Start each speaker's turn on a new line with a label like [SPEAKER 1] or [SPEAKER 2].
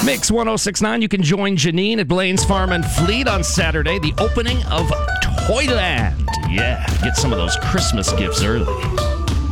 [SPEAKER 1] Mix 1069. You can join Janine at Blaine's Farm and Fleet on Saturday, the opening of Toyland. Yeah, get some of those Christmas gifts early.